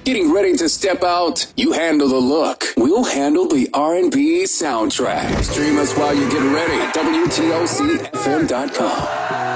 Getting ready to step out? You handle the look. We'll handle the R&B soundtrack. Stream us while you get ready. WTOCFM.com.